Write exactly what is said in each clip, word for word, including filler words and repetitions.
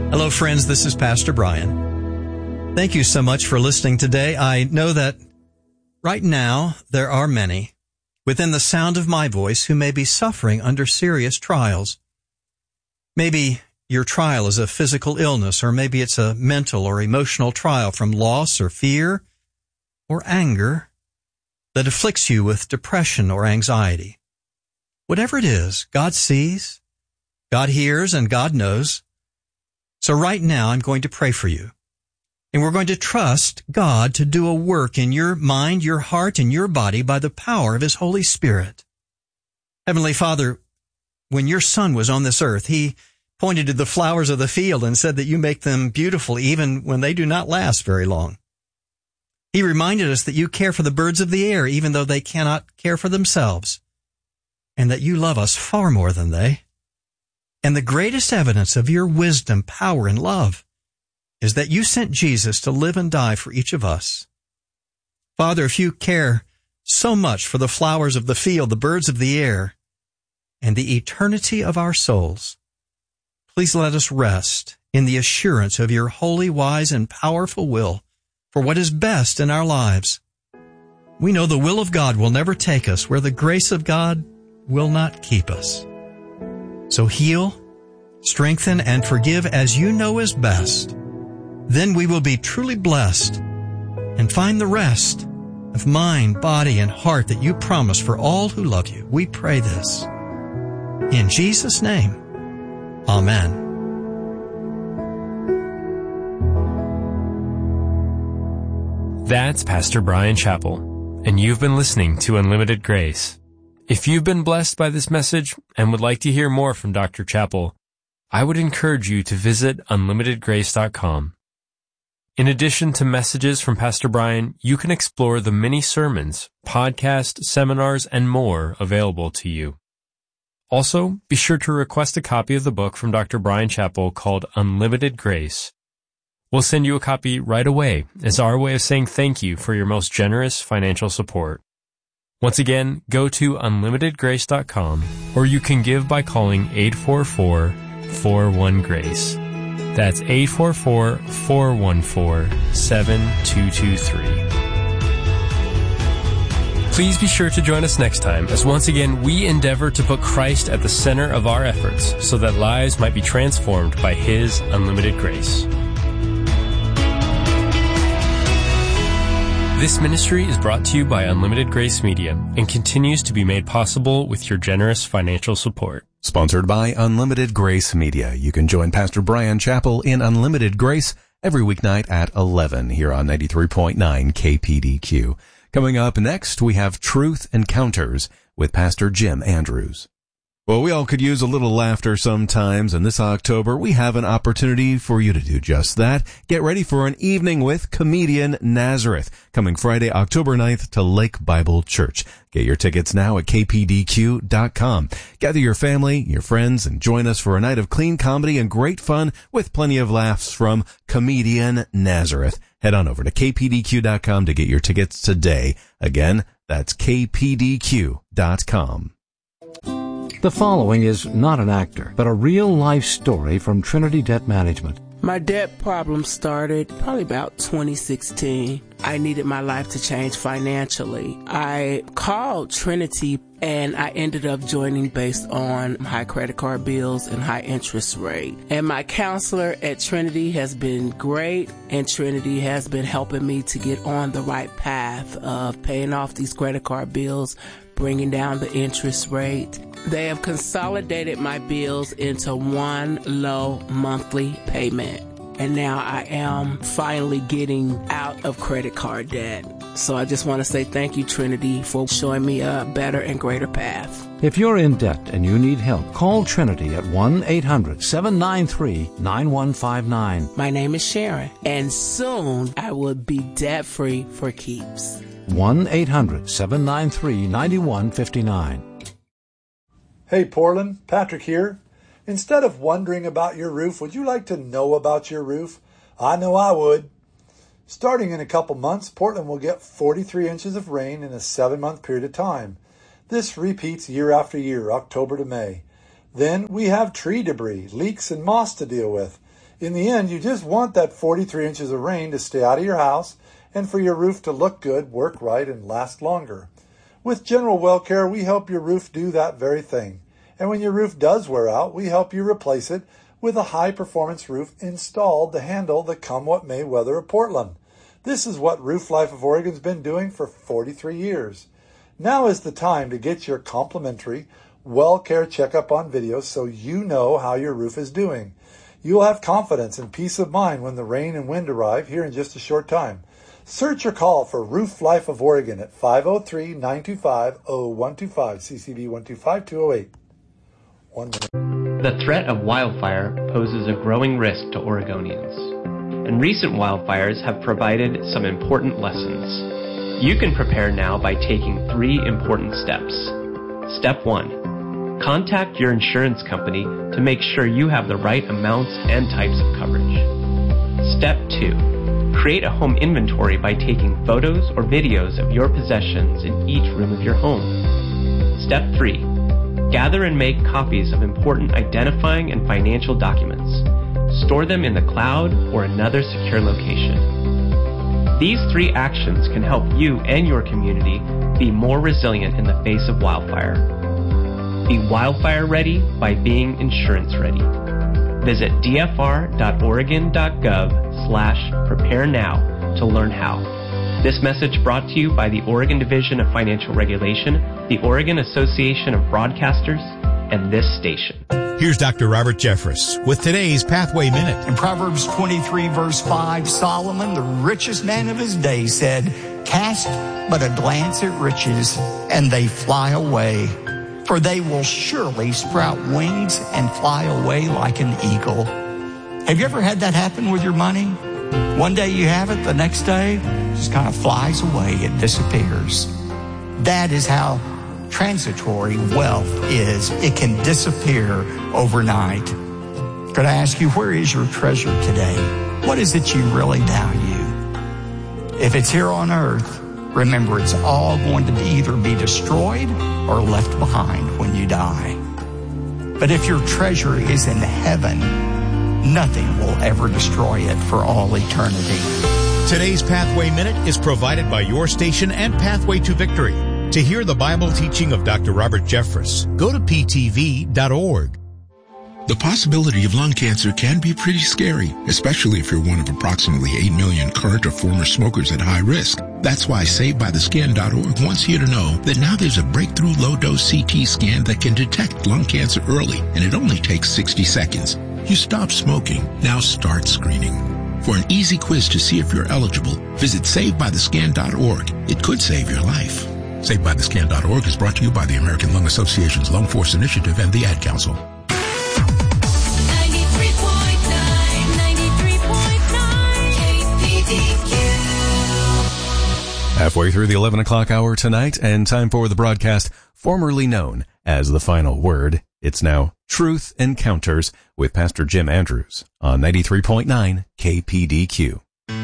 Hello, friends. This is Pastor Brian. Thank you so much for listening today. I know that right now there are many within the sound of my voice who may be suffering under serious trials. Maybe your trial is a physical illness, or maybe it's a mental or emotional trial from loss or fear or anger that afflicts you with depression or anxiety. Whatever it is, God sees, God hears, and God knows. So right now, I'm going to pray for you. And we're going to trust God to do a work in your mind, your heart, and your body by the power of His Holy Spirit. Heavenly Father, when your Son was on this earth, He pointed to the flowers of the field and said that you make them beautiful even when they do not last very long. He reminded us that you care for the birds of the air even though they cannot care for themselves, and that you love us far more than they. And the greatest evidence of your wisdom, power, and love is that you sent Jesus to live and die for each of us. Father, if you care so much for the flowers of the field, the birds of the air, and the eternity of our souls, please let us rest in the assurance of your holy, wise, and powerful will for what is best in our lives. We know the will of God will never take us where the grace of God will not keep us. So heal, strengthen, and forgive as you know is best. Then we will be truly blessed and find the rest of mind, body, and heart that you promise for all who love you. We pray this in Jesus' name. Amen. That's Pastor Brian Chappell, and you've been listening to Unlimited Grace. If you've been blessed by this message and would like to hear more from Doctor Chappell, I would encourage you to visit unlimited grace dot com. In addition to messages from Pastor Brian, you can explore the many sermons, podcasts, seminars, and more available to you. Also, be sure to request a copy of the book from Doctor Brian Chappell called Unlimited Grace. We'll send you a copy right away as our way of saying thank you for your most generous financial support. Once again, go to unlimited grace dot com, or you can give by calling eight four four, four one, GRACE. That's eight four four, four one four, seven two two three. Please be sure to join us next time as once again we endeavor to put Christ at the center of our efforts so that lives might be transformed by His unlimited grace. This ministry is brought to you by Unlimited Grace Media and continues to be made possible with your generous financial support. Sponsored by Unlimited Grace Media. You can join Pastor Brian Chappell in Unlimited Grace every weeknight at eleven here on ninety-three point nine K P D Q. Coming up next, we have Truth Encounters with Pastor Jim Andrews. Well, we all could use a little laughter sometimes, and this October we have an opportunity for you to do just that. Get ready for an evening with comedian Nazareth, coming Friday, October ninth to Lake Bible Church. Get your tickets now at K P D Q dot com. Gather your family, your friends, and join us for a night of clean comedy and great fun with plenty of laughs from comedian Nazareth. Head on over to K P D Q dot com to get your tickets today. Again, that's K P D Q dot com. The following is not an actor, but a real-life story from Trinity Debt Management. My debt problem started probably about twenty sixteen. I needed my life to change financially. I called Trinity and I ended up joining based on high credit card bills and high interest rate. And my counselor at Trinity has been great, and Trinity has been helping me to get on the right path of paying off these credit card bills, bringing down the interest rate. They have consolidated my bills into one low monthly payment. And now I am finally getting out of credit card debt. So I just want to say thank you, Trinity, for showing me a better and greater path. If you're in debt and you need help, call Trinity at one eight hundred, seven nine three, nine one five nine. My name is Sharon, and soon I will be debt-free for keeps. one eight hundred, seven nine three, nine one five nine. Hey Portland, Patrick here. Instead of wondering about your roof, would you like to know about your roof? I know I would. Starting in a couple months, Portland will get forty-three inches of rain in a seven-month period of time. This repeats year after year, October to May. Then we have tree debris, leaks, and moss to deal with. In the end, you just want that forty-three inches of rain to stay out of your house and for your roof to look good, work right, and last longer. With General Well Care, we help your roof do that very thing. And when your roof does wear out, we help you replace it with a high-performance roof installed to handle the come-what-may weather of Portland. This is what Roof Life of Oregon's been doing for forty-three years. Now is the time to get your complimentary Well Care checkup on video so you know how your roof is doing. You'll have confidence and peace of mind when the rain and wind arrive here in just a short time. Search or call for Roof Life of Oregon at five oh three, nine two five, oh one two five, C C V one two five two oh eight. One minute. The threat of wildfire poses a growing risk to Oregonians, and recent wildfires have provided some important lessons. You can prepare now by taking three important steps. Step one, contact your insurance company to make sure you have the right amounts and types of coverage. Step two, create a home inventory by taking photos or videos of your possessions in each room of your home. Step three, gather and make copies of important identifying and financial documents. Store them in the cloud or another secure location. These three actions can help you and your community be more resilient in the face of wildfire. Be wildfire ready by being insurance ready. Visit d f r dot oregon dot gov slash prepare now to learn how. This message brought to you by the Oregon Division of Financial Regulation, the Oregon Association of Broadcasters, and this station. Here's Doctor Robert Jeffress with today's Pathway Minute. In Proverbs twenty-three, verse five, Solomon, the richest man of his day, said, "Cast but a glance at riches, and they fly away. For they will surely sprout wings and fly away like an eagle." Have you ever had that happen with your money? One day you have it, the next day it just kind of flies away, it disappears. That is how transitory wealth is. It can disappear overnight. Could I ask you, where is your treasure today? What is it you really value? If it's here on earth, remember it's all going to either be destroyed or left behind when you die. But if your treasure is in heaven, nothing will ever destroy it for all eternity. Today's Pathway Minute is provided by your station and Pathway to Victory. To hear the Bible teaching of Doctor Robert Jeffress, go to p t v dot org. The possibility of lung cancer can be pretty scary, especially if you're one of approximately eight million current or former smokers at high risk. That's why Saved By The Skin dot org wants you to know that now there's a breakthrough low-dose C T scan that can detect lung cancer early, and it only takes sixty seconds. You stop smoking, now start screening. For an easy quiz to see if you're eligible, visit Saved By The Skin dot org. It could save your life. Saved By The Skin dot org is brought to you by the American Lung Association's Lung Force Initiative and the Ad Council. Halfway through the eleven o'clock hour tonight, and time for the broadcast formerly known as The Final Word. It's now Truth Encounters with Pastor Jim Andrews on ninety-three point nine K P D Q.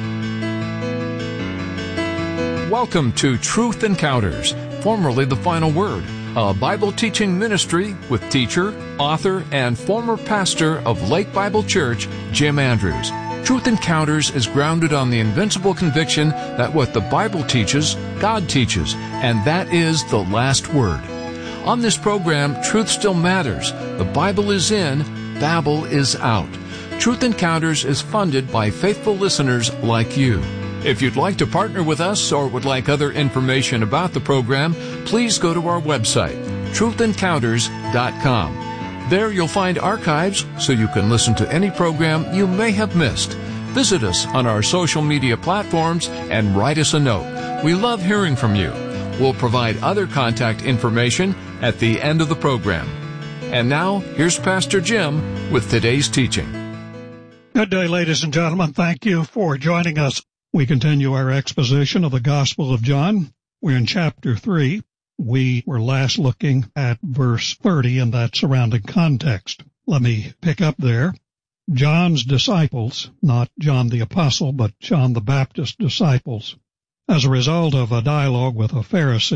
Welcome to Truth Encounters, formerly The Final Word, a Bible teaching ministry with teacher, author, and former pastor of Lake Bible Church, Jim Andrews. Truth Encounters is grounded on the invincible conviction that what the Bible teaches, God teaches, and that is the last word. On this program, truth still matters. The Bible is in, Babel is out. Truth Encounters is funded by faithful listeners like you. If you'd like to partner with us or would like other information about the program, please go to our website, truth encounters dot com. There you'll find archives so you can listen to any program you may have missed. Visit us on our social media platforms and write us a note. We love hearing from you. We'll provide other contact information at the end of the program. And now, here's Pastor Jim with today's teaching. Good day, ladies and gentlemen. Thank you for joining us. We continue our exposition of the Gospel of John. We're in chapter three. We were last looking at verse thirty and that surrounding context. Let me pick up there. John's disciples, not John the Apostle, but John the Baptist's disciples, as a result of a dialogue with a Pharisee,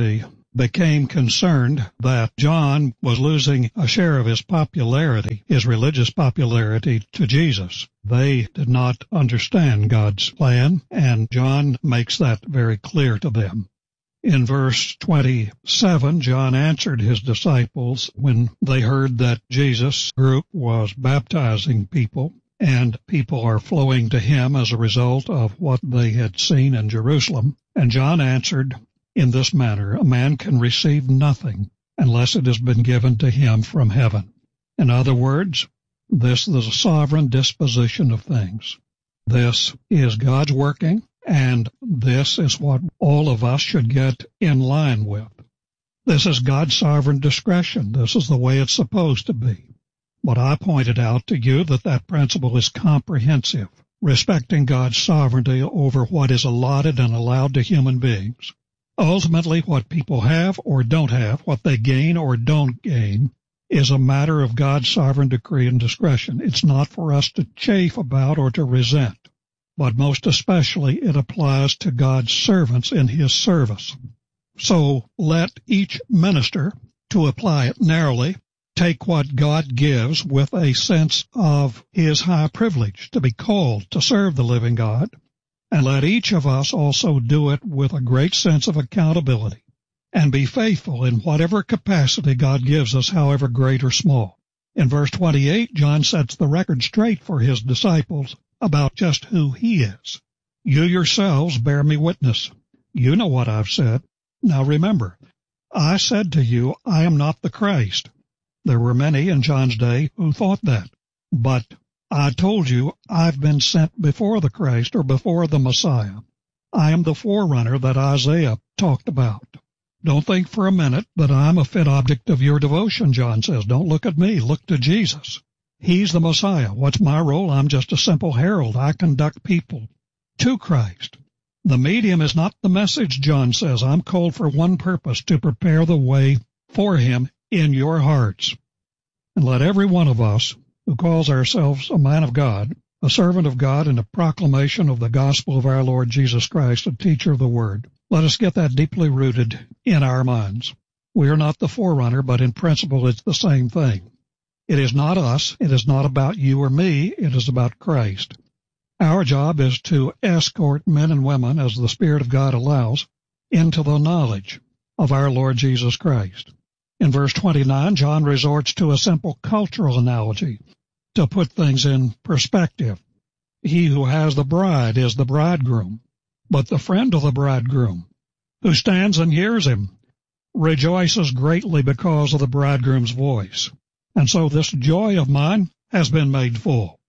became concerned that John was losing a share of his popularity, his religious popularity, to Jesus. They did not understand God's plan, and John makes that very clear to them. In verse twenty-seven, John answered his disciples when they heard that Jesus' group was baptizing people, and people are flowing to him as a result of what they had seen in Jerusalem. And John answered in this manner, a man can receive nothing unless it has been given to him from heaven. In other words, this is a sovereign disposition of things. This is God's working, and this is what all of us should get in line with. This is God's sovereign discretion. This is the way it's supposed to be. But I pointed out to you that that principle is comprehensive, respecting God's sovereignty over what is allotted and allowed to human beings. Ultimately, what people have or don't have, what they gain or don't gain, is a matter of God's sovereign decree and discretion. It's not for us to chafe about or to resent, but most especially it applies to God's servants in His service. So let each minister, to apply it narrowly, take what God gives with a sense of His high privilege to be called to serve the living God, and let each of us also do it with a great sense of accountability and be faithful in whatever capacity God gives us, however great or small. In verse twenty-eight, John sets the record straight for his disciples about just who he is. You yourselves bear me witness. You know what I've said. Now remember, I said to you, I am not the Christ. There were many in John's day who thought that. But I told you I've been sent before the Christ or before the Messiah. I am the forerunner that Isaiah talked about. Don't think for a minute that I'm a fit object of your devotion, John says. Don't look at me. Look to Jesus. He's the Messiah. What's my role? I'm just a simple herald. I conduct people to Christ. The medium is not the message, John says. I'm called for one purpose, to prepare the way for Him in your hearts. And let every one of us who calls ourselves a man of God, a servant of God, in the proclamation of the gospel of our Lord Jesus Christ, a teacher of the Word, let us get that deeply rooted in our minds. We are not the forerunner, but in principle it's the same thing. It is not us. It is not about you or me. It is about Christ. Our job is to escort men and women, as the Spirit of God allows, into the knowledge of our Lord Jesus Christ. In verse twenty-nine, John resorts to a simple cultural analogy to put things in perspective. He who has the bride is the bridegroom, but the friend of the bridegroom, who stands and hears him, rejoices greatly because of the bridegroom's voice. And so this joy of mine has been made full.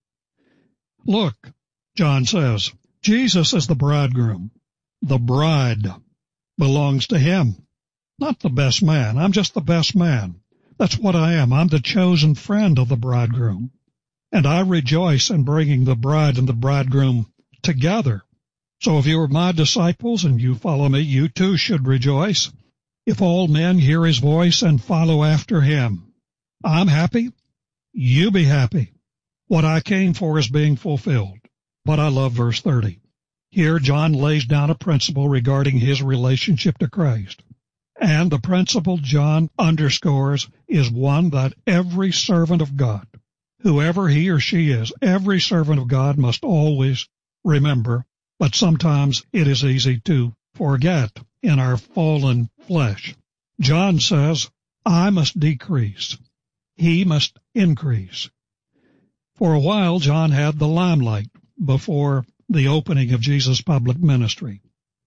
Look, John says, Jesus is the bridegroom. The bride belongs to Him. Not the best man. I'm just the best man. That's what I am. I'm the chosen friend of the bridegroom. And I rejoice in bringing the bride and the bridegroom together. So if you are my disciples and you follow me, you too should rejoice. If all men hear His voice and follow after Him, I'm happy. You be happy. What I came for is being fulfilled. But I love verse thirty. Here John lays down a principle regarding his relationship to Christ. And the principle John underscores is one that every servant of God, whoever he or she is, every servant of God must always remember, but sometimes it is easy to forget in our fallen flesh. John says, I must decrease. He must increase. For a while, John had the limelight before the opening of Jesus' public ministry.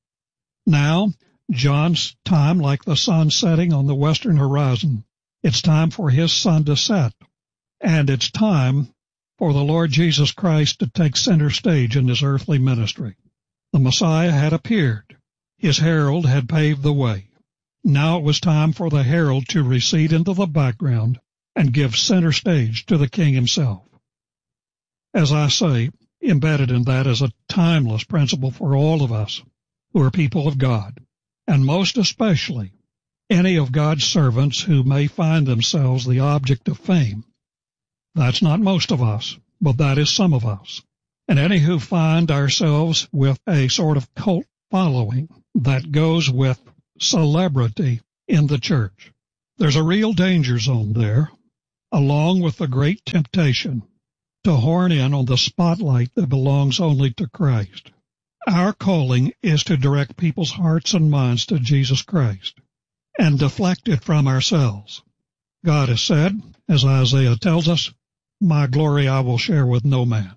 Now, John's time, like the sun setting on the western horizon, it's time for his sun to set, and it's time for the Lord Jesus Christ to take center stage in his earthly ministry. The Messiah had appeared. His herald had paved the way. Now it was time for the herald to recede into the background and give center stage to the King himself. As I say, embedded in that is a timeless principle for all of us who are people of God, and most especially any of God's servants who may find themselves the object of fame. That's not most of us, but that is some of us. And any who find ourselves with a sort of cult following that goes with celebrity in the church. There's a real danger zone there, along with the great temptation to horn in on the spotlight that belongs only to Christ. Our calling is to direct people's hearts and minds to Jesus Christ and deflect it from ourselves. God has said, as Isaiah tells us, "My glory I will share with no man."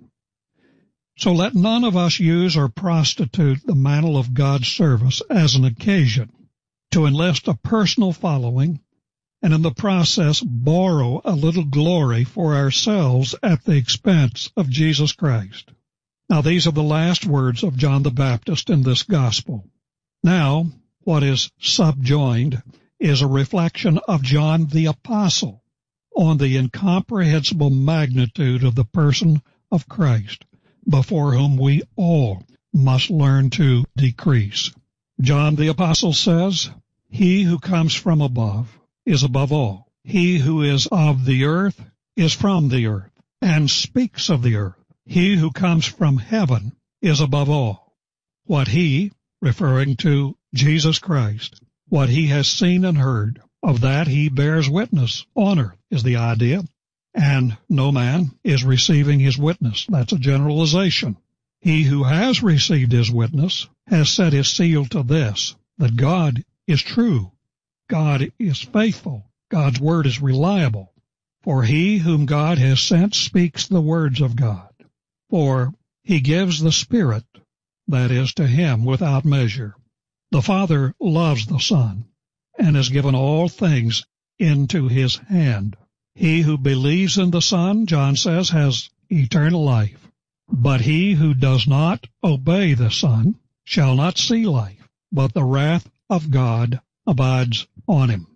So let none of us use or prostitute the mantle of God's service as an occasion to enlist a personal following and in the process borrow a little glory for ourselves at the expense of Jesus Christ. Now these are the last words of John the Baptist in this gospel. Now, what is subjoined is a reflection of John the Apostle on the incomprehensible magnitude of the person of Christ, before whom we all must learn to decrease. John the Apostle says, "He who comes from above is above all. He who is of the earth is from the earth, and speaks of the earth. He who comes from heaven is above all. What he," referring to Jesus Christ, "what he has seen and heard, of that he bears witness on earth," is the idea. And no man is receiving his witness. That's a generalization. He who has received his witness has set his seal to this, that God is true. God is faithful. God's word is reliable. For he whom God has sent speaks the words of God. For he gives the Spirit, that is, to him without measure. The Father loves the Son and has given all things into his hand. He who believes in the Son, John says, has eternal life. But he who does not obey the Son shall not see life, but the wrath of God abides on him.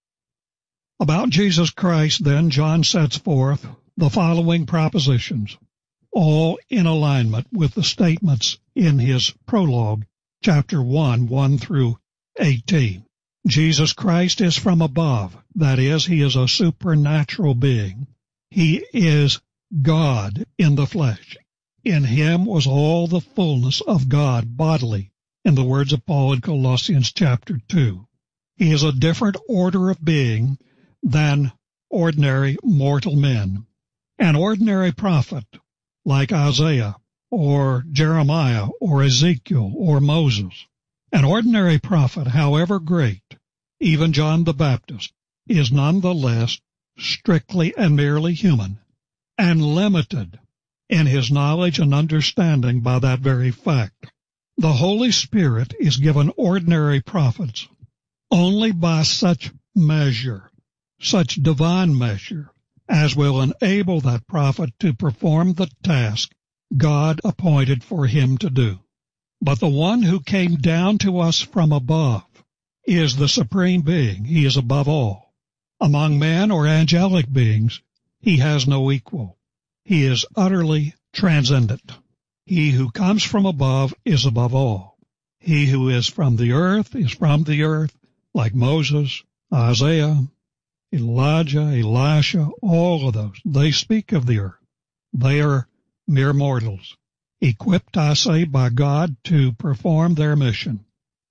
About Jesus Christ, then, John sets forth the following propositions, all in alignment with the statements in his prologue, chapter one, one through eighteen. Jesus Christ is from above. That is, he is a supernatural being. He is God in the flesh. In him was all the fullness of God bodily, in the words of Paul in Colossians chapter two. He is a different order of being than ordinary mortal men. An ordinary prophet, like Isaiah or Jeremiah or Ezekiel or Moses, an ordinary prophet, however great, even John the Baptist, is nonetheless strictly and merely human, and limited in his knowledge and understanding by that very fact. The Holy Spirit is given ordinary prophets only by such measure, such divine measure, as will enable that prophet to perform the task God appointed for him to do. But the one who came down to us from above is the supreme being. He is above all. Among men or angelic beings, he has no equal. He is utterly transcendent. He who comes from above is above all. He who is from the earth is from the earth, like Moses, Isaiah, Elijah, Elisha, all of those. They speak of the earth. They are mere mortals, equipped, I say, by God to perform their mission.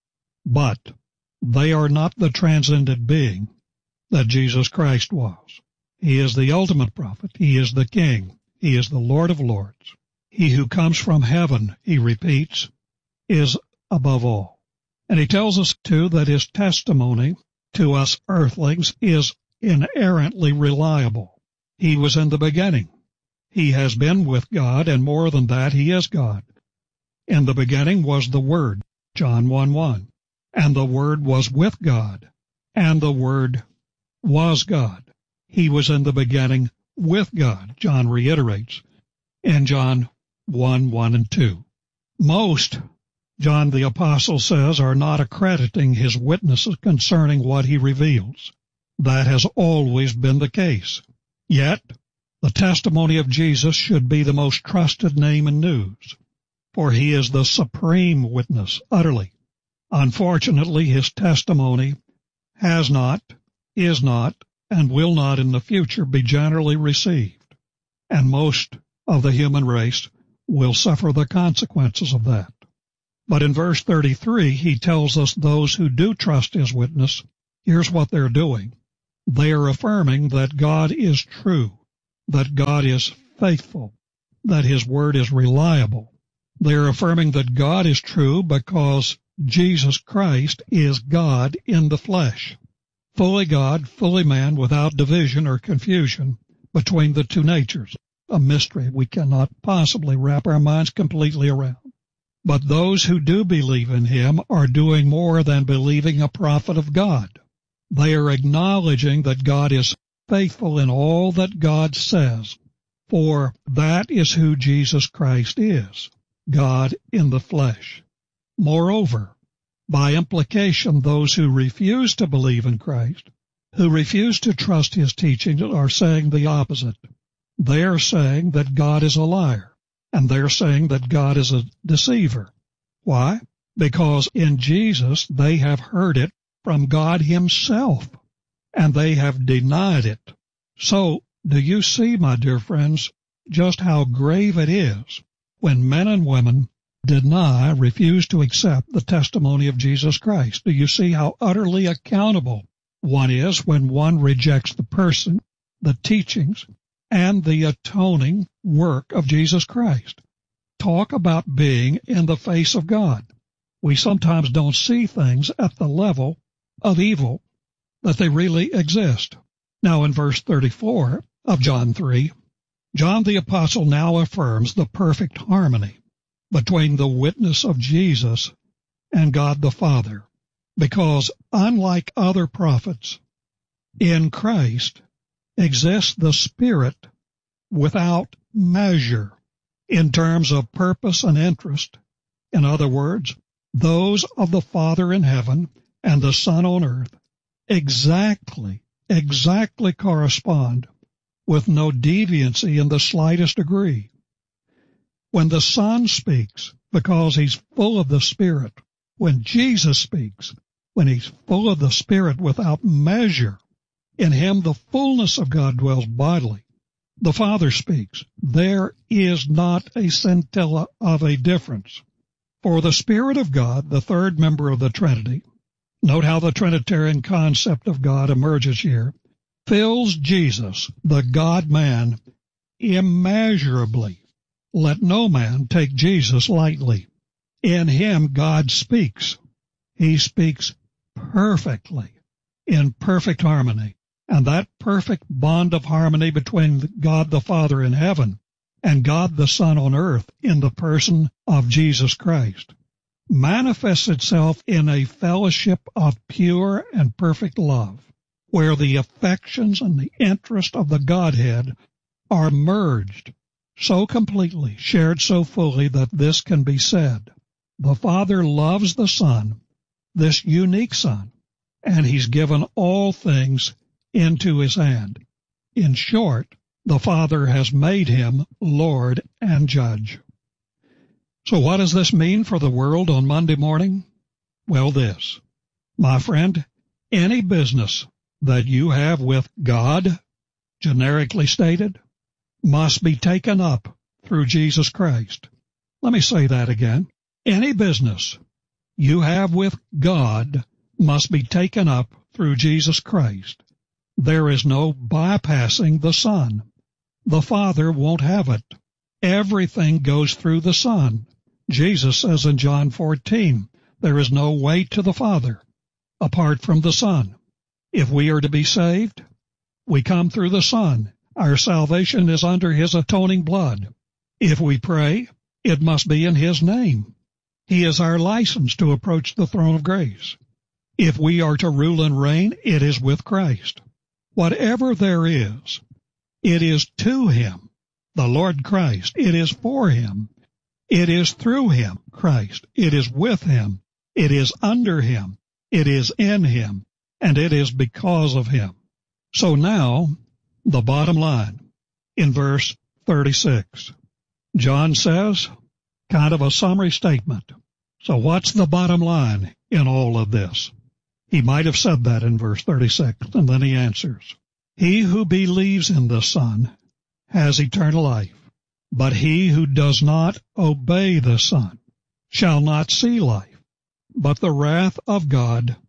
But they are not the transcendent being that Jesus Christ was. He is the ultimate prophet. He is the King. He is the Lord of Lords. He who comes from heaven, he repeats, is above all. And he tells us, too, that his testimony to us earthlings is inerrantly reliable. He was in the beginning. He has been with God, and more than that, he is God. In the beginning was the Word, John one one. And the Word was with God, and the Word was God. He was in the beginning with God, John reiterates in John one, one and two. Most, John the Apostle says, are not accrediting his witnesses concerning what he reveals. That has always been the case. Yet, the testimony of Jesus should be the most trusted name in news, for he is the supreme witness, utterly. Unfortunately, his testimony has not, is not, and will not in the future be generally received, and most of the human race will suffer the consequences of that. But in verse thirty-three, he tells us those who do trust his witness, Here's what they're doing. They are affirming that God is true, that God is faithful, that His Word is reliable. They are affirming that God is true because Jesus Christ is God in the flesh, fully God, fully man, without division or confusion between the two natures, a mystery we cannot possibly wrap our minds completely around. But those who do believe in Him are doing more than believing a prophet of God. They are acknowledging that God is faithful in all that God says, for that is who Jesus Christ is, God in the flesh. Moreover, by implication, those who refuse to believe in Christ, who refuse to trust His teachings, are saying the opposite. They are saying that God is a liar, and they're saying that God is a deceiver. Why? Because in Jesus they have heard it from God Himself, and they have denied it. So, do you see, my dear friends, just how grave it is when men and women deny, refuse to accept the testimony of Jesus Christ? Do you see how utterly accountable one is when one rejects the person, the teachings, and the atoning work of Jesus Christ? Talk about being in the face of God. We sometimes don't see things at the level of evil that they really exist. Now in verse thirty-four of John three, John the Apostle now affirms the perfect harmony between the witness of Jesus and God the Father, because unlike other prophets, in Christ exists the Spirit without measure in terms of purpose and interest. In other words, those of the Father in heaven and the Son on earth exactly, exactly correspond with no deviancy in the slightest degree. When the Son speaks, because He's full of the Spirit, when Jesus speaks, when He's full of the Spirit without measure, in Him the fullness of God dwells bodily. The Father speaks. There is not a scintilla of a difference. For the Spirit of God, the third member of the Trinity, note how the Trinitarian concept of God emerges here, fills Jesus, the God-man, immeasurably. Let no man take Jesus lightly. In Him God speaks. He speaks perfectly, in perfect harmony. And that perfect bond of harmony between God the Father in heaven and God the Son on earth in the person of Jesus Christ manifests itself in a fellowship of pure and perfect love, where the affections and the interest of the Godhead are merged so completely, shared so fully that this can be said. The Father loves the Son, this unique Son, and He's given all things into His hand. In short, the Father has made Him Lord and Judge. So what does this mean for the world on Monday morning? Well, this. My friend, any business that you have with God, generically stated, must be taken up through Jesus Christ. Let me say that again. Any business you have with God must be taken up through Jesus Christ. There is no bypassing the Son. The Father won't have it. Everything goes through the Son. Jesus says in John fourteen, there is no way to the Father apart from the Son. If we are to be saved, we come through the Son. Our salvation is under His atoning blood. If we pray, it must be in His name. He is our license to approach the throne of grace. If we are to rule and reign, it is with Christ. Whatever there is, it is to Him, the Lord Christ. It is for Him. It is through Him, Christ. It is with Him. It is under Him. It is in Him. And it is because of Him. So now, the bottom line, in verse thirty-six. John says, kind of a summary statement. So what's the bottom line in all of this? He might have said that in verse thirty-six, and then he answers, He who believes in the Son has eternal life, but he who does not obey the Son shall not see life, but the wrath of God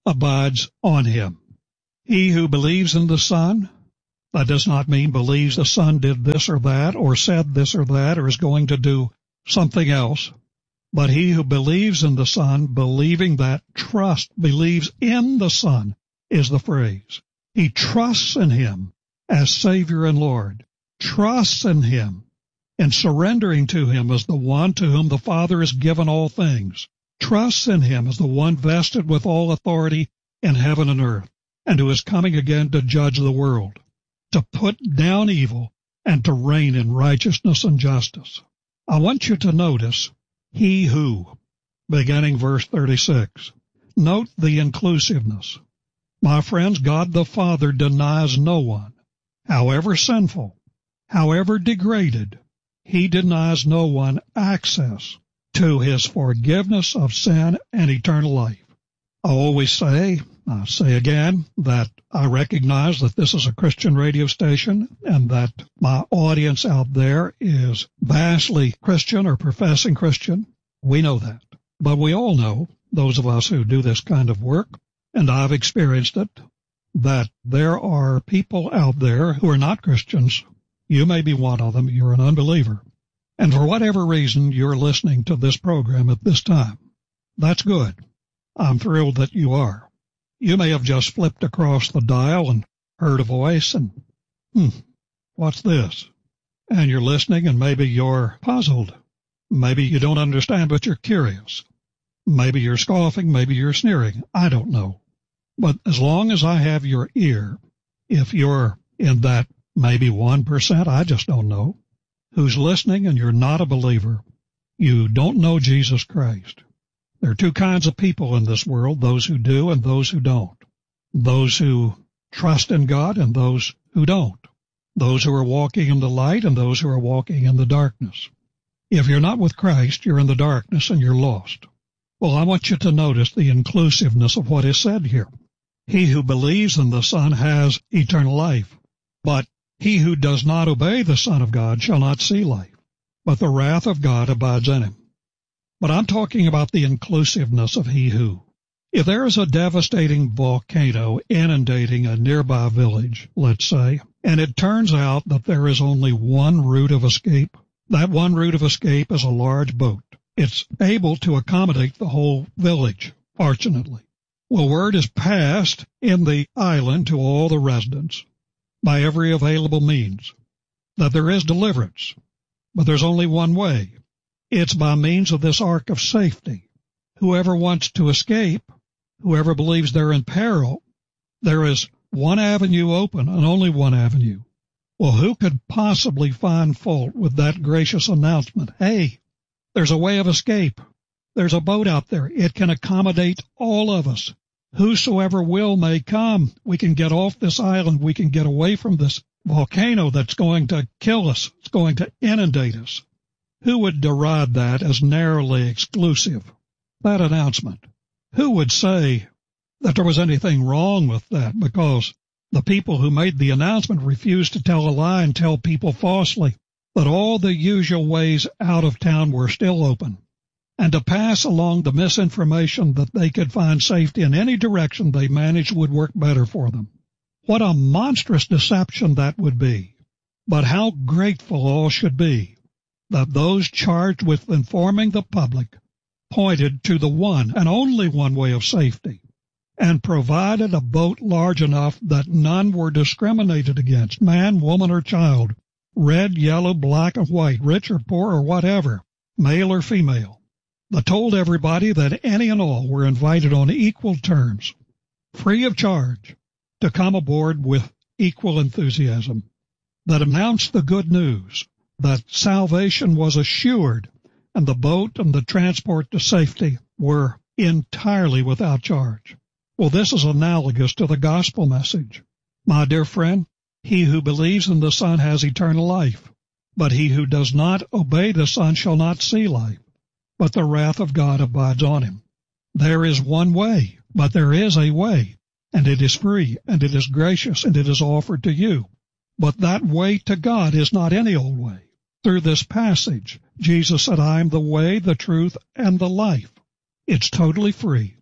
abides on him. He who believes in the Son, that does not mean believes the Son did this or that, or said this or that, or is going to do something else. But he who believes in the Son, believing that, trust, believes in the Son, is the phrase. He trusts in him as Savior and Lord, trusts in him, and surrendering to him as the one to whom the Father has given all things, trusts in him as the one vested with all authority in heaven and earth, and who is coming again to judge the world, to put down evil, and to reign in righteousness and justice. I want you to notice he who, beginning verse thirty-six. Note the inclusiveness. My friends, God the Father denies no one, however sinful, however degraded. He denies no one access to his forgiveness of sin and eternal life. I always say, I say again, that I recognize that this is a Christian radio station and that my audience out there is vastly Christian or professing Christian. We know that. But we all know, those of us who do this kind of work, and I've experienced it, that there are people out there who are not Christians. You may be one of them. You're an unbeliever. And for whatever reason, you're listening to this program at this time. That's good. I'm thrilled that you are. You may have just flipped across the dial and heard a voice and, hmm, what's this? And you're listening and maybe you're puzzled. Maybe you don't understand, but you're curious. Maybe you're scoffing, maybe you're sneering. I don't know. But as long as I have your ear, if you're in that maybe one percent, I just don't know, who's listening and you're not a believer, you don't know Jesus Christ. There are two kinds of people in this world, those who do and those who don't. Those who trust in God and those who don't. Those who are walking in the light and those who are walking in the darkness. If you're not with Christ, you're in the darkness and you're lost. Well, I want you to notice the inclusiveness of what is said here. He who believes in the Son has eternal life, but he who does not obey the Son of God shall not see life, but the wrath of God abides in him. But I'm talking about the inclusiveness of he who. If there is a devastating volcano inundating a nearby village, let's say, and it turns out that there is only one route of escape, that one route of escape is a large boat. It's able to accommodate the whole village, fortunately. Well, word is passed in the island to all the residents by every available means that there is deliverance, but there's only one way. It's by means of this ark of safety. Whoever wants to escape, whoever believes they're in peril, there is one avenue open and only one avenue. Well, who could possibly find fault with that gracious announcement? Hey, there's a way of escape. There's a boat out there. It can accommodate all of us. Whosoever will may come. We can get off this island. We can get away from this volcano that's going to kill us. It's going to inundate us. Who would deride that as narrowly exclusive, that announcement? Who would say that there was anything wrong with that because the people who made the announcement refused to tell a lie and tell people falsely that all the usual ways out of town were still open, and to pass along the misinformation that they could find safety in any direction they managed would work better for them? What a monstrous deception that would be. But how grateful all should be that those charged with informing the public pointed to the one and only one way of safety and provided a boat large enough that none were discriminated against, man, woman, or child, red, yellow, black, and white, rich or poor or whatever, male or female. They told everybody that any and all were invited on equal terms, free of charge, to come aboard with equal enthusiasm, that announced the good news that salvation was assured and the boat and the transport to safety were entirely without charge. Well, this is analogous to the gospel message. My dear friend, he who believes in the Son has eternal life, but he who does not obey the Son shall not see life, but the wrath of God abides on him. There is one way, but there is a way, and it is free, and it is gracious, and it is offered to you. But that way to God is not any old way. Through this passage, Jesus said, I am the way, the truth, and the life. It's totally free.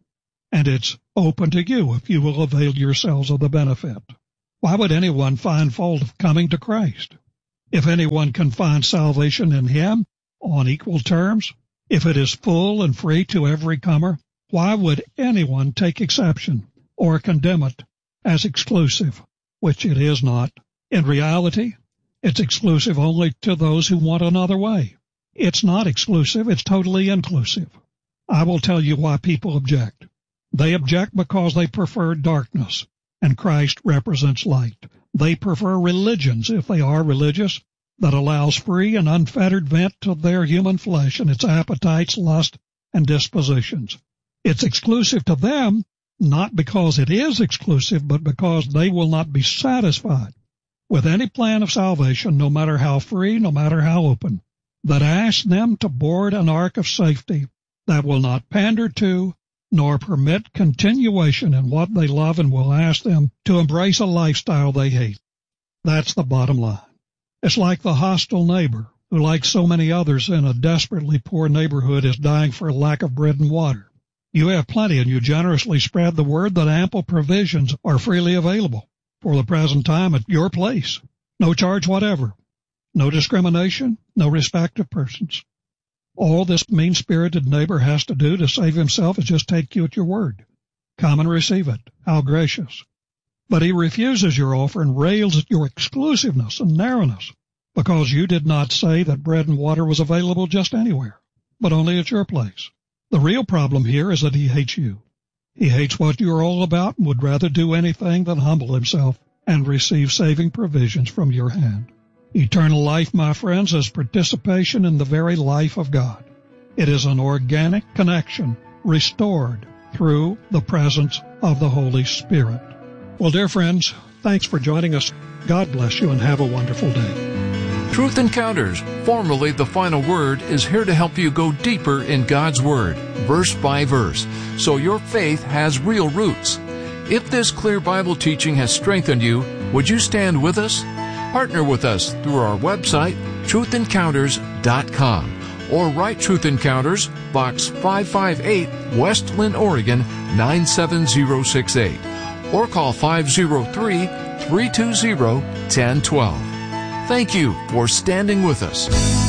and it's open to you if you will avail yourselves of the benefit. Why would anyone find fault of coming to Christ? If anyone can find salvation in Him on equal terms, if it is full and free to every comer, why would anyone take exception or condemn it as exclusive, which it is not? In reality, it's exclusive only to those who want another way. It's not exclusive, it's totally inclusive. I will tell you why people object. They object because they prefer darkness, and Christ represents light. They prefer religions, if they are religious, that allows free and unfettered vent to their human flesh and its appetites, lust, and dispositions. It's exclusive to them, not because it is exclusive, but because they will not be satisfied with any plan of salvation, no matter how free, no matter how open, that asks them to board an ark of safety that will not pander to nor permit continuation in what they love and will ask them to embrace a lifestyle they hate. That's the bottom line. It's like the hostile neighbor who, like so many others in a desperately poor neighborhood, is dying for lack of bread and water. You have plenty, and you generously spread the word that ample provisions are freely available for the present time at your place. No charge whatever. No discrimination, no respect of persons. All this mean-spirited neighbor has to do to save himself is just take you at your word. Come and receive it. How gracious. But he refuses your offer and rails at your exclusiveness and narrowness because you did not say that bread and water was available just anywhere, but only at your place. The real problem here is that he hates you. He hates what you're all about and would rather do anything than humble himself and receive saving provisions from your hand. Eternal life, my friends, is participation in the very life of God. It is an organic connection restored through the presence of the Holy Spirit. Well, dear friends, thanks for joining us. God bless you and have a wonderful day. Truth Encounters, formerly The Final Word, is here to help you go deeper in God's Word, verse by verse, so your faith has real roots. If this clear Bible teaching has strengthened you, would you stand with us? Partner with us through our website, truth encounters dot com, or write Truth Encounters, Box five five eight, West Linn, Oregon, nine seven zero six eight, or call five oh three, three two zero, one oh one two. Thank you for standing with us.